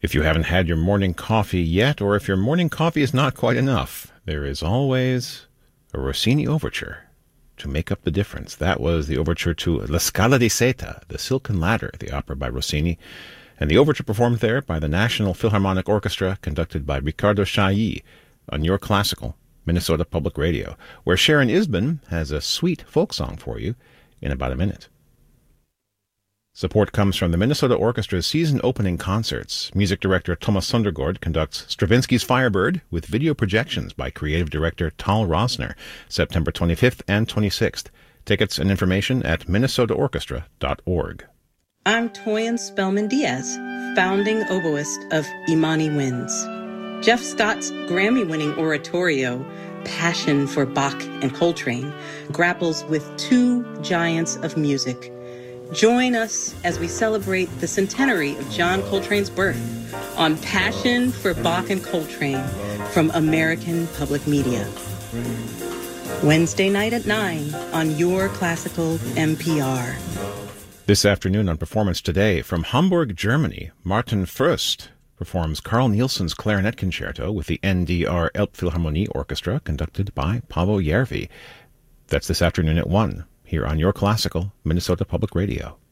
If you haven't had your morning coffee yet, or if your morning coffee is not quite enough, there is always a Rossini overture to make up the difference. That was the overture to La Scala di Seta, The Silken Ladder, the opera by Rossini, and the overture performed there by the National Philharmonic Orchestra, conducted by Riccardo Chailly on Your Classical, Minnesota Public Radio, where Sharon Isbin has a sweet folk song for you in about a minute. Support comes from the Minnesota Orchestra's season-opening concerts. Music director Thomas Sundergaard conducts Stravinsky's Firebird with video projections by creative director Tal Rosner, September 25th and 26th. Tickets and information at minnesotaorchestra.org. I'm Toyin Spellman Diaz, founding oboist of Imani Winds. Jeff Scott's Grammy-winning oratorio, Passion for Bach and Coltrane, grapples with two giants of music. Join us as we celebrate the centenary of John Coltrane's birth on Passion for Bach and Coltrane from American Public Media. Wednesday night at 9 on Your Classical NPR. This afternoon on Performance Today, from Hamburg, Germany, Martin Fürst performs Carl Nielsen's Clarinet Concerto with the NDR Elbphilharmonie Orchestra, conducted by Paavo Järvi. That's this afternoon at 1. Here on Your Classical, Minnesota Public Radio.